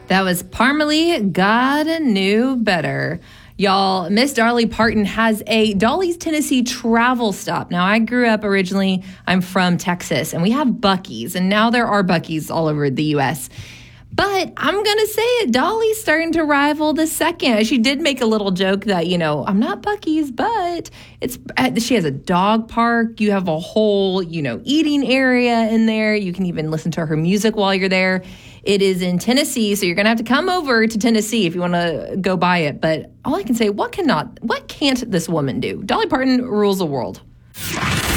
That was Parmalee, God Knew Better. Y'all, Miss Dolly Parton has a Dolly's Tennessee travel stop. Now, I grew up originally, I'm from Texas, and we have Buc-ee's, and now there are Buc-ee's all over the U.S. But I'm going to say it, Dolly's starting to rival the second. She did make a little joke that, I'm not Buc-ee's, but she has a dog park. You have a whole, eating area in there. You can even listen to her music while you're there. It is in Tennessee, so you're going to have to come over to Tennessee if you want to go buy it. But all I can say, what can't this woman do? Dolly Parton rules the world.